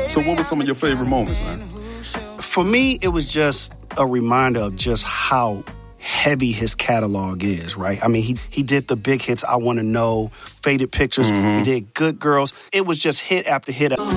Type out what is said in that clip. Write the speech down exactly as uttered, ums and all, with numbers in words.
So what were some of your favorite moments, man? For me, it was just a reminder of just how heavy his catalog is, right? I mean, he he did the big hits, I Want to Know, Faded Pictures. Mm-hmm. He did Good Girls. It was just hit after hit.